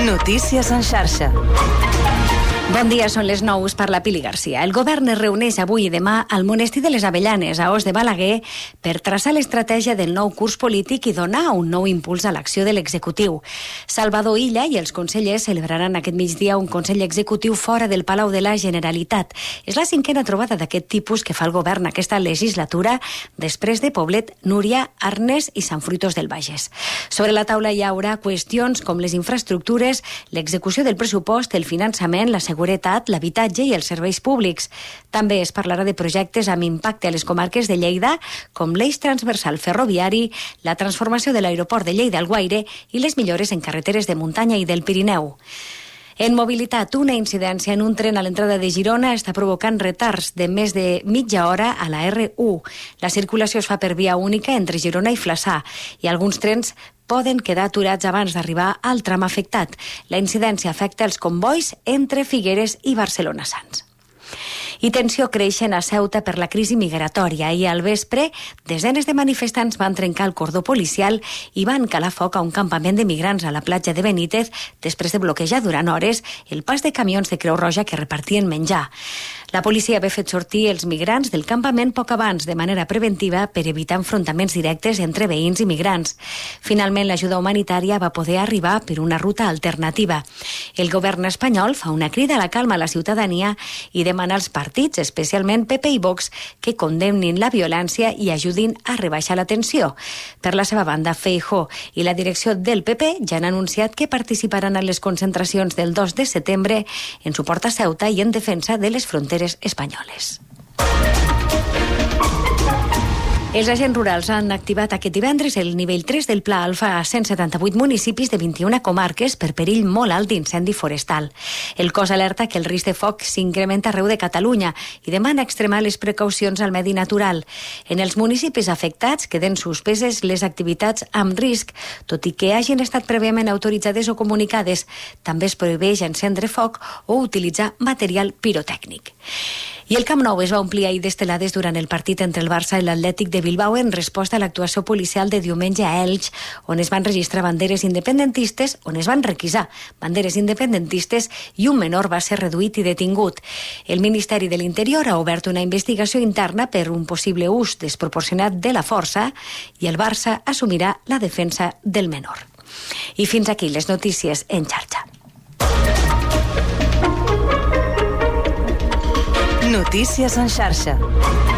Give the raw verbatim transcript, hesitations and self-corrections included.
Notícies en xarxa. Bon dia, són les nou, us parla Pili Garcia. El govern es reuneix avui i demà al Monestir de les Avellanes, a Os de Balaguer, per traçar l'estratègia del nou curs polític i donar un nou impuls a l'acció de l'executiu. Salvador Illa i els consellers celebraran aquest migdia un consell executiu fora del Palau de la Generalitat. És la cinquena trobada d'aquest tipus que fa el govern aquesta legislatura, després de Poblet, Núria, Arnes i Sant Fruitós del Bages. Sobre la taula hi haurà qüestions com les infraestructures, l'execució del pressupost, el finançament, la seguretat, l'habitatge i els serveis públics. També es parlarà de projectes amb impacte a les comarques de Lleida, com l'eix transversal ferroviari, la transformació de l'aeroport de Lleida-Alguaire i les millores en carreteres de muntanya i del Pirineu. En mobilitat, una incidència en un tren a l'entrada de Girona està provocant retards de més de mitja hora a la erre u. La circulació es fa per via única entre Girona i Flaçà i alguns trens poden quedar aturats abans d'arribar al tram afectat. La incidència afecta els convois entre Figueres i Barcelona-Sants. I tensió creixent a Ceuta per la crisi migratòria i al vespre desenes de manifestants van trencar el cordó policial i van calar foc a un campament de migrants a la platja de Benítez després de bloquejar durant hores el pas de camions de Creu Roja que repartien menjar. La policia havia fet sortir els migrants del campament poc abans de manera preventiva per evitar enfrontaments directes entre veïns i migrants. Finalment, l'ajuda humanitària va poder arribar per una ruta alternativa. El govern espanyol fa una crida a la calma a la ciutadania i demana als partits, especialment P P i Vox, que condemnin la violència i ajudin a rebaixar la tensió. Per la seva banda, Feijóo i la direcció del P P ja han anunciat que participaran en les concentracions del dos de setembre en suport a Ceuta i en defensa de les fronteres espanyoles. Els agents rurals han activat aquest divendres el nivell tres del Pla Alfa a cent setanta-vuit municipis de vint-i-una comarques per perill molt alt d'incendi forestal. El cos alerta que el risc de foc s'incrementa arreu de Catalunya i demana extremar les precaucions al medi natural. En els municipis afectats queden suspeses les activitats amb risc, tot i que hagin estat prèviament autoritzades o comunicades. També es prohibeix encendre foc o utilitzar material pirotècnic. I el Camp Nou es va omplir ahir d'estelades durant el partit entre el Barça i l'Atlètic de Bilbao en resposta a l'actuació policial de diumenge a Elx, on es van registrar banderes independentistes, on es van requisar banderes independentistes i un menor va ser reduït i detingut. El Ministeri de l'Interior ha obert una investigació interna per un possible ús desproporcionat de la força i el Barça assumirà la defensa del menor. I fins aquí les notícies en xarxa. Notícies en xarxa.